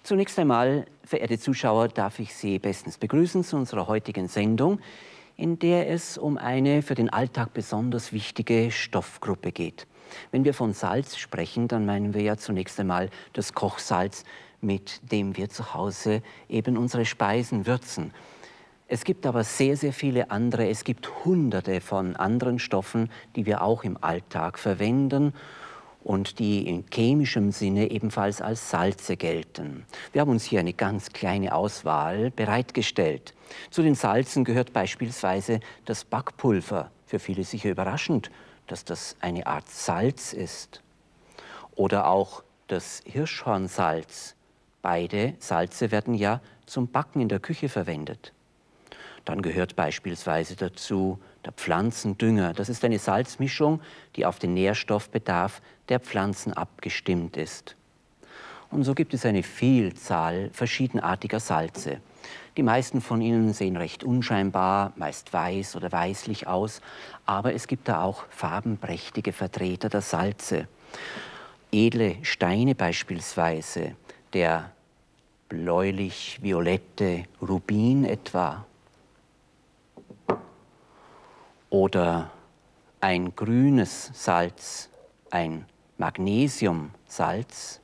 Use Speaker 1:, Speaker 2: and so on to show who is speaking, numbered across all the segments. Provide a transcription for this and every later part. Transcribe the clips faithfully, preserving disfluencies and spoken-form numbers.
Speaker 1: Zunächst einmal, verehrte Zuschauer, darf ich Sie bestens begrüßen zu unserer heutigen Sendung, in der es um eine für den Alltag besonders wichtige Stoffgruppe geht. Wenn wir von Salz sprechen, dann meinen wir ja zunächst einmal das Kochsalz, mit dem wir zu Hause eben unsere Speisen würzen. Es gibt aber sehr, sehr viele andere, es gibt hunderte von anderen Stoffen, die wir auch im Alltag verwenden und die in chemischem Sinne ebenfalls als Salze gelten. Wir haben uns hier eine ganz kleine Auswahl bereitgestellt. Zu den Salzen gehört beispielsweise das Backpulver. Für viele sicher überraschend, dass das eine Art Salz ist. Oder auch das Hirschhornsalz. Beide Salze werden ja zum Backen in der Küche verwendet. Dann gehört beispielsweise dazu der Pflanzendünger. Das ist eine Salzmischung, die auf den Nährstoffbedarf der Pflanzen abgestimmt ist. Und so gibt es eine Vielzahl verschiedenartiger Salze. Die meisten von ihnen sehen recht unscheinbar, meist weiß oder weißlich aus, aber es gibt da auch farbenprächtige Vertreter der Salze. Edle Steine beispielsweise, der bläulich-violette Rubin etwa. Oder ein grünes Salz, ein Magnesiumsalz.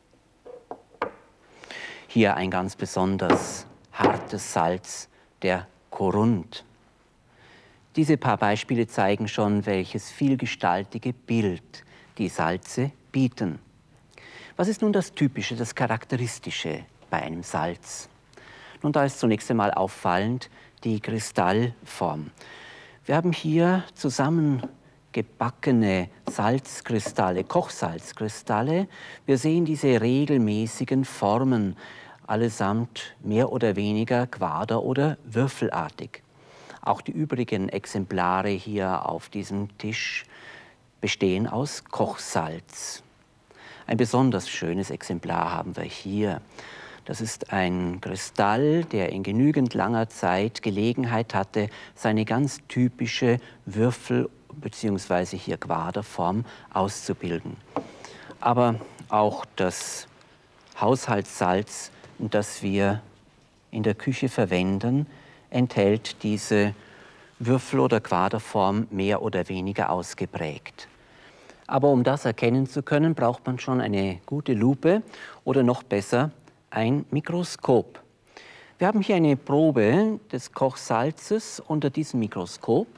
Speaker 1: Hier ein ganz besonders hartes Salz, der Korund. Diese paar Beispiele zeigen schon, welches vielgestaltige Bild die Salze bieten. Was ist nun das Typische, das Charakteristische bei einem Salz? Nun, da ist zunächst einmal auffallend die Kristallform. Wir haben hier zusammengebackene Salzkristalle, Kochsalzkristalle. Wir sehen diese regelmäßigen Formen, allesamt mehr oder weniger quader- oder würfelartig. Auch die übrigen Exemplare hier auf diesem Tisch bestehen aus Kochsalz. Ein besonders schönes Exemplar haben wir hier. Das ist ein Kristall, der in genügend langer Zeit Gelegenheit hatte, seine ganz typische Würfel- bzw. hier Quaderform auszubilden. Aber auch das Haushaltssalz, das wir in der Küche verwenden, enthält diese Würfel- oder Quaderform mehr oder weniger ausgeprägt. Aber um das erkennen zu können, braucht man schon eine gute Lupe oder noch besser ein Mikroskop. Wir haben hier eine Probe des Kochsalzes unter diesem Mikroskop.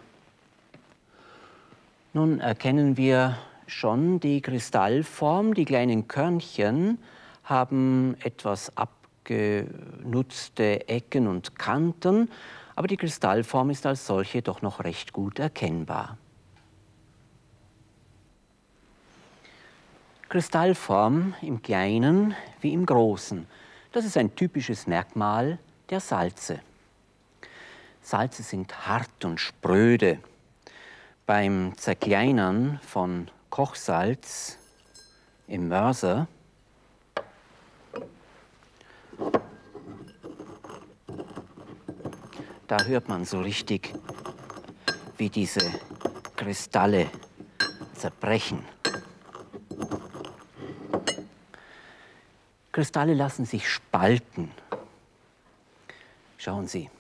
Speaker 1: Nun erkennen wir schon die Kristallform. Die kleinen Körnchen haben etwas abgenutzte Ecken und Kanten, aber die Kristallform ist als solche doch noch recht gut erkennbar. Kristallform im Kleinen wie im Großen. Das ist ein typisches Merkmal der Salze. Salze sind hart und spröde. Beim Zerkleinern von Kochsalz im Mörser da hört man so richtig, wie diese Kristalle zerbrechen. Kristalle lassen sich spalten. Schauen Sie,